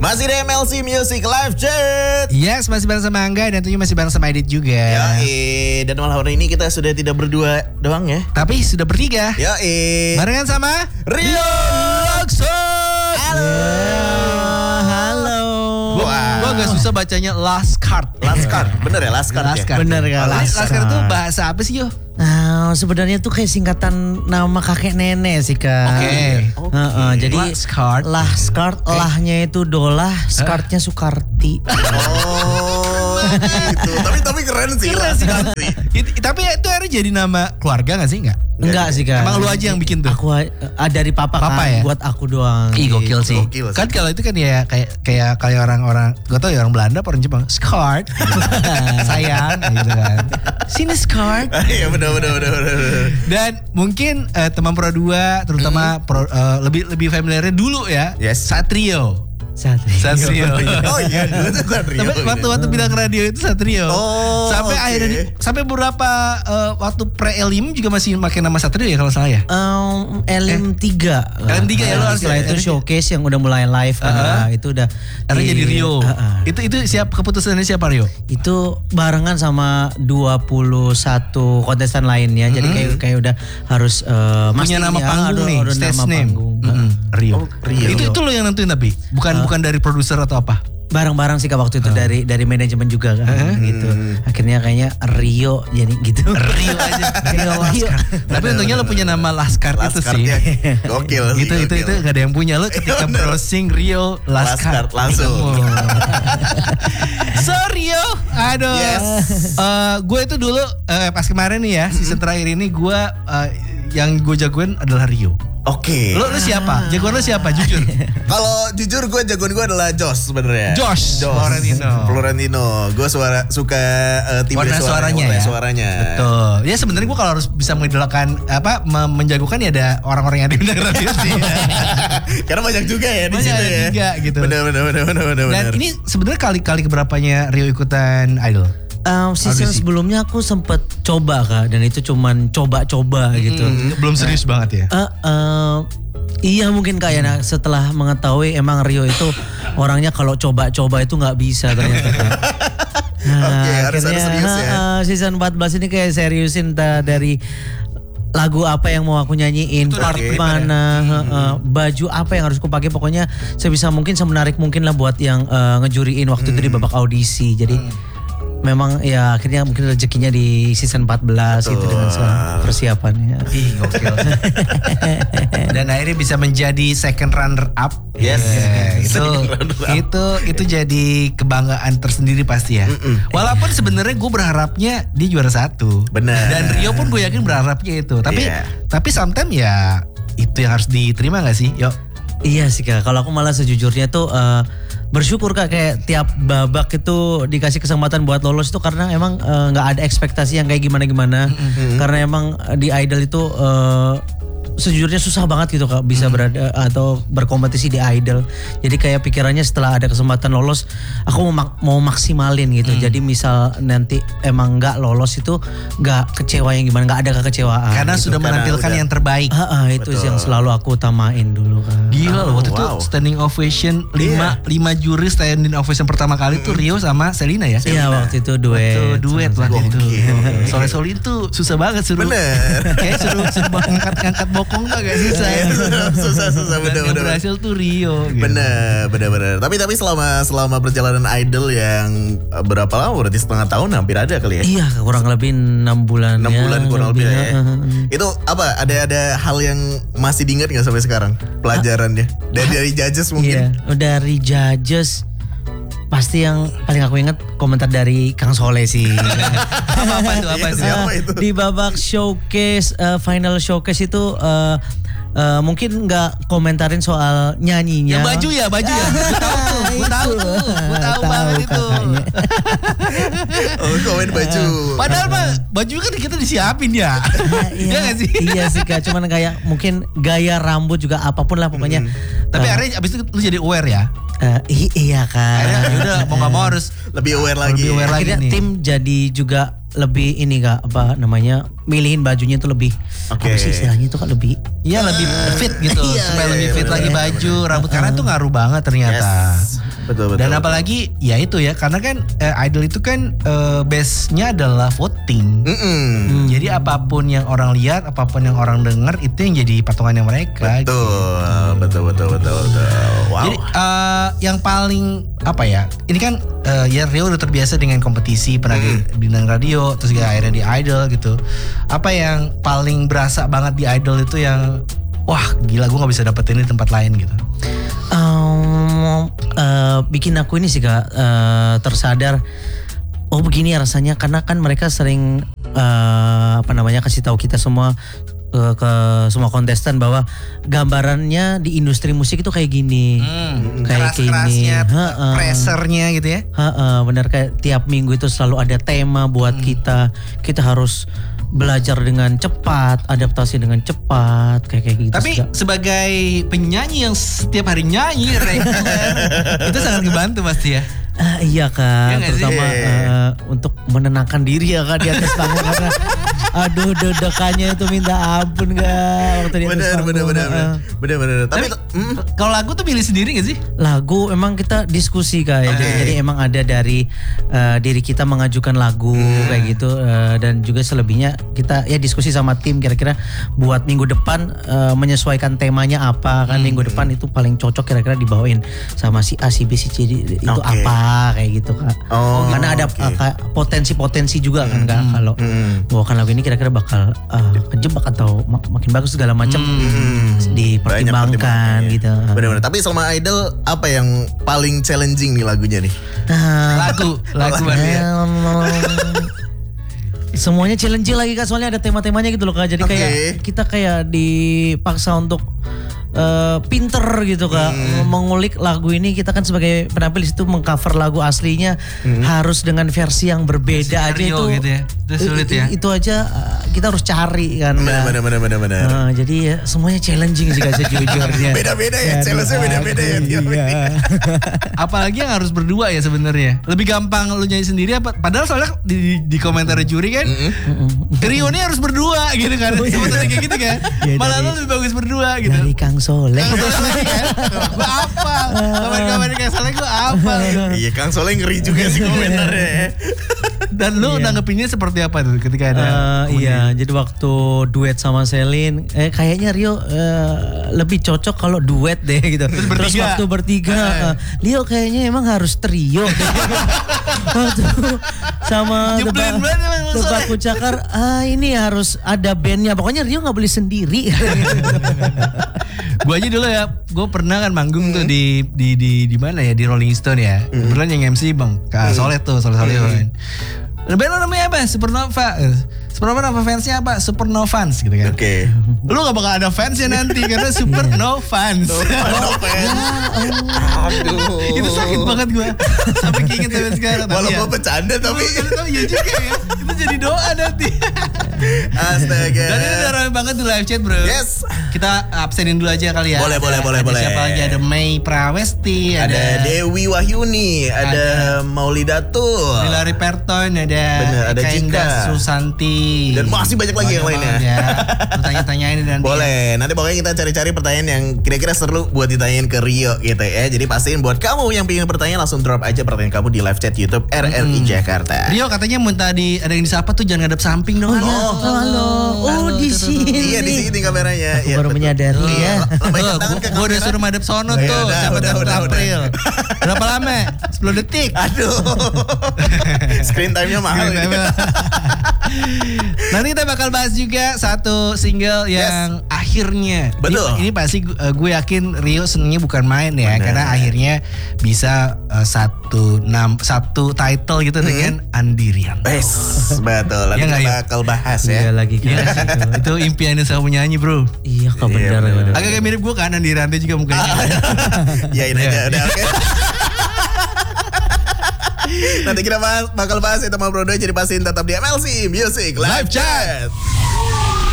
Masih di MLC Music Live Chat. Yes, masih bareng sama Angga dan tentunya masih bareng sama Edit juga. Yoi, dan malam hari ini kita sudah tidak berdua doang ya, tapi sudah bertiga. Yoi, barengan sama Rio Lakson. Halo. Gua agak susah bacanya Last Card. Last Card, bener ya Last Card ya? Bener kan? Last Card itu bahasa apa sih yo? Nah, sebenarnya tuh kayak singkatan nama kakek nenek sih Kak. Oke. Jadi Last Card. Last Card, lahnya itu Dolah, Cardnya Sukarti. Oh gitu. Tapi keren sih Last Card. Tapi itu akhirnya jadi nama keluarga gak sih? Enggak sih Kak. Emang lu aja yang bikin tuh? Aku dari papa kan, ya? buat aku doang. Ih gokil sih. Gokil sih. Kan kalau itu kan ya kayak orang-orang, gak tau ya orang Belanda apa orang Jepang, Skart, sayang gitu kan. Sini Skart. Iya bener. Dan mungkin teman Pro 2 terutama lebih familiarnya dulu ya. Yes. Satrio. Oh iya dulu tuh Satrio. Tapi waktu pindah ke radio itu Satrio. Oh, sampai okay. akhirnya sampai beberapa waktu pre-Elim juga masih pakai nama Satrio ya kalau salah ya. Elim 3. Elim 3 ya lo harus. Setelah itu showcase yang udah mulai live itu udah akhirnya jadi Rio. Itu siap, keputusannya siapa Rio? Itu barengan sama 21 kontestan lainnya. Jadi kayak udah harus punya nama panggung nih, stage name. Rio. Itu lo yang nentuin tapi bukan dari produser atau apa? Bareng-bareng sih Kak waktu itu dari manajemen juga kan gitu. Akhirnya kayaknya Rio jadi gitu. Rio aja. Rio. Tapi untungnya lo punya nama Laskar itu sih. Gokil sih. Itu gak ada yang punya. Lo ketika browsing Rio Laskar langsung. So Rio, aduh. Yes. Gue itu dulu pas kemarin nih ya season terakhir ini gue yang gue jagoin adalah Rio. Oke. Lo siapa? Jagoan lo siapa? Jujur. Kalau jujur jagoan gue adalah Josh sebenarnya. Josh. Florentino. Gue suka timbre suaranya. Betul. Ya sebenarnya gue kalau harus bisa mengidolakan menjagokan ya ada orang-orang yang ada di radio sih. Karena banyak juga ya di situ ya. Banyak juga gitu. Benar. Dan ini sebenarnya kali keberapanya Rio ikutan Idol? Season sebelumnya aku sempet coba Kak, dan itu cuman coba-coba gitu. Belum serius banget ya? Iya mungkin Kak ya, setelah mengetahui emang Rio itu orangnya kalau coba-coba itu nggak bisa ternyata Kak. Oke, harus serius ya. Season 14 ini kayak seriusin dari lagu apa yang mau aku nyanyiin, part mana, baju apa yang harus aku pakai, pokoknya sebisa mungkin semenarik mungkin lah buat yang ngejuriin waktu itu di babak audisi. Jadi memang ya akhirnya mungkin rezekinya di season 14 gitu dengan persiapannya. Ih gokil. Dan akhirnya bisa menjadi second runner up. Yes. Itu jadi kebanggaan tersendiri pasti ya. Walaupun sebenarnya gue berharapnya dia juara 1. Benar. Dan Rio pun gue yakin berharapnya itu. Tapi sometimes ya itu yang harus diterima gak sih? Yuk. Iya sih Kak, kalau aku malah sejujurnya tuh bersyukur Kak, kayak tiap babak itu dikasih kesempatan buat lolos itu karena emang gak ada ekspektasi yang kayak gimana-gimana. Karena emang di Idol itu sejujurnya susah banget gitu Kak bisa berada atau berkompetisi di Idol. Jadi kayak pikirannya setelah ada kesempatan lolos aku mau maksimalin gitu. Jadi misal nanti emang nggak lolos itu nggak kecewa yang gimana, nggak ada kekecewaan. Karena gitu. sudah menampilkan yang terbaik. Itu yang selalu aku utamain dulu Kak. Gila loh waktu itu standing ovation 5 juri standing ovation pertama kali tuh Rio sama Selina ya. Iya waktu itu duet waktu itu. Sore-sore itu susah banget suruh. Bener. Kayak suruh ngangkat bokong tuh agak susah. Susah bener. Yang berhasil tuh Rio gitu. Bener. Tapi selama perjalanan Idol yang berapa lama? Berarti setengah tahun hampir ada kali ya? Iya kurang lebih 6 bulan. 6 bulan kurang lebih ya. Itu apa? Ada hal yang masih diingat gak sampai sekarang? Pelajarannya dari judges mungkin? Iya, dari judges pasti yang paling aku ingat komentar dari Kang Soleh sih. Apa itu? Di babak showcase, final showcase itu mungkin nggak komentarin soal nyanyinya. Baju ya. Gue tahu banget itu. Komen baju. Padahal mah baju kan kita disiapin ya. Iya gak sih? Iya sih Kak, cuman kayak mungkin gaya rambut juga apapun lah pokoknya. Tapi akhirnya abis itu lu jadi aware ya? Iya Kak. Akhirnya udah mau gak mau harus lebih aware lagi. Akhirnya tim jadi juga lebih ini Kak, apa namanya, milihin bajunya tuh lebih apa sih istilahnya itu Kak, lebih lebih fit gitu. Supaya lebih fit lagi baju, rambut, karena itu ngaruh banget ternyata. Betul. Dan apalagi ya itu ya, karena kan idol itu kan base-nya adalah voting. Jadi apapun yang orang lihat, apapun yang orang dengar, itu yang jadi patungannya mereka. Betul. Wow. Jadi yang paling apa ya? Ini kan ya Rio udah terbiasa dengan kompetisi, pernah di bintang radio, terus juga akhirnya di Idol gitu. Apa yang paling berasa banget di Idol itu yang wah gila, gue nggak bisa dapetin di tempat lain gitu? Bikin aku ini sih Kak tersadar. Oh begini ya rasanya, karena kan mereka sering kasih tahu kita semua ke semua kontestan bahwa gambarannya di industri musik itu kayak gini, kayak keras-kerasnya, pressernya gitu ya. Benar, kayak tiap minggu itu selalu ada tema buat kita harus belajar dengan cepat, adaptasi dengan cepat, kayak gitu. Tapi sebagai penyanyi yang setiap hari nyanyi reguler, itu sangat ngebantu pasti ya. Iya Kak, terutama untuk menenangkan diri ya Kak di atas panggung karena aduh deg-degannya itu minta ampun Kak waktu di atas panggung. Bener. Tapi kalau lagu tuh pilih sendiri gak sih? Lagu emang kita diskusi Kak ya. Jadi emang ada dari diri kita mengajukan lagu kayak gitu dan juga selebihnya kita ya diskusi sama tim kira-kira buat minggu depan menyesuaikan temanya apa kan, minggu depan itu paling cocok kira-kira dibawain sama si A, si B, si C itu apa kayak gitu Kak. Karena ada potensi-potensi juga kan Kak kalau bawakan lagu ini kira-kira bakal kejebak atau makin bagus segala macam dipertimbangkan gitu. Benar-benar. Tapi selama Idol apa yang paling challenging nih lagunya nih? Lagu semuanya challenging lagi Kak, soalnya ada tema-temanya gitu loh Kak. Jadi kayak kita kayak dipaksa untuk pinter gitu Kak, mengulik lagu ini. Kita kan sebagai penampil di situ mengcover lagu aslinya harus dengan versi yang berbeda aja itu gitu ya. Itu sulit ya. Itu aja kita harus cari kan. Benar. Jadi ya semuanya challenging sih Kak sejujurnya. Beda-beda ya, challenge-nya beda-beda ya. Apalagi yang harus berdua ya sebenarnya. Lebih gampang lu nyanyi sendiri apa? Padahal soalnya di komentar juri kan Rio ini harus berdua gitu kan. Sebenarnya kayak gitu kan. Malah lu lebih bagus berdua gitu. Dari Kang Soleh. Gue apa? Kabar-kabar Kang Soleh gue apa? Iya Kang Soleh ngeri juga sih komentarnya. Dan lu nanggepinnya seperti apa tuh ketika ada? Iya, jadi waktu duet sama Selin, kayaknya Rio lebih cocok kalau duet deh gitu. Terus waktu bertiga, Rio kayaknya emang harus trio. Waktu sama Tebak Kucakar, ini harus ada bandnya. Pokoknya Rio nggak boleh sendiri. Gue aja dulu ya, gue pernah kan manggung tuh di mana ya, di Rolling Stone ya. Kebetulan yang MC Bang Soleh tuh, Soleh. Band lo namanya apa? Supernova. Supernova nama fansnya apa? Supernovans gitu kan. Oke. Lu gak bakal ada fansnya nanti karena Supernovans. Aduh. Itu sakit banget gue. Sampai keinget sampai sekarang. Walaupun bercanda tapi ya juga ya. Itu jadi doa nanti. Astaga. Dan ini udah ramai banget di live chat bro. Yes. Kita absenin dulu aja kali ya. Boleh. Siapa lagi? Ada Mei Prawesti, ada Dewi Wahyuni, ada Maulidatul, Hilary Perton, ada Jinda Susanti, dan masih banyak lagi yang lainnya. Ya. Tanya-tanyain nanti. Boleh. Nanti pokoknya kita cari-cari pertanyaan yang kira-kira seru buat ditanyain ke Rio gitu ya. Jadi pastiin buat kamu yang pengen bertanya langsung drop aja pertanyaan kamu di live chat YouTube RRI Jakarta. Rio katanya mau tadi ada yang disapa tuh jangan ngadep samping dong. Halo. Di sini. Iya di sini kameranya. Aku baru menyadari ya. Gue udah suruh madep sono tuh. Udah. Berapa lama? 10 detik. Aduh. Screen time-nya mahal. Nanti kita bakal bahas juga satu single yang akhirnya. Betul. Ini pasti gue yakin Rio senengnya bukan main ya. Karena akhirnya bisa satu title gitu dengan Andirian. Betul. Nanti kita bakal bahas ya. Iya lagi kan. Itu impiannya sama penyanyi bro. Iya kok benar. Agak mirip gue kan Andirian juga mukanya. Yain aja udah oke. Nanti kita bakal bahas itu sama Bro Doi. Jadi pastiin tetap di MLC Music Live Chat.